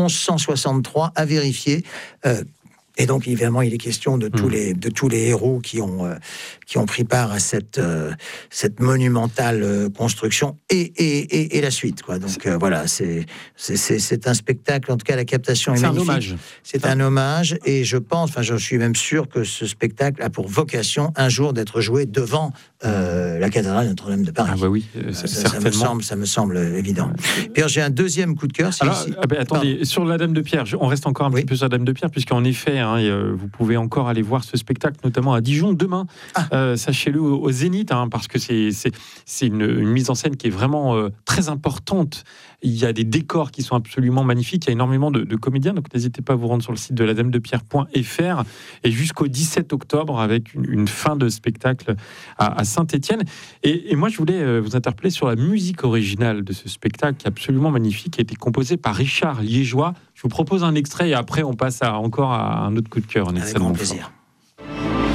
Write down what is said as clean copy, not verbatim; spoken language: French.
1163 à vérifier. Et donc, évidemment, il est question de tous les héros qui ont pris part à cette monumentale construction et la suite, quoi. Donc, voilà, c'est un spectacle, en tout cas, la captation est magnifique. C'est un hommage. C'est un hommage, et je suis même sûr que ce spectacle a pour vocation, un jour, d'être joué devant la cathédrale Notre-Dame de Paris. Ah bah oui, certainement. Ça me semble évident. Puis, j'ai un deuxième coup de cœur. Attendez, sur la Dame de Pierre, on reste encore un petit peu sur la Dame de Pierre, puisqu'en effet, vous pouvez encore aller voir ce spectacle, notamment à Dijon demain. Sachez-le, au Zénith, parce que c'est une mise en scène qui est vraiment très importante. Il y a des décors qui sont absolument magnifiques. Il y a énormément de comédiens, donc n'hésitez pas à vous rendre sur le site de ladamedepierre.fr et jusqu'au 17 octobre avec une fin de spectacle à Saint-Étienne. Et moi, je voulais vous interpeller sur la musique originale de ce spectacle qui est absolument magnifique, qui a été composée par Richard Liégeois. Je vous propose un extrait et après on passe encore à un autre coup de cœur. Avec grand plaisir.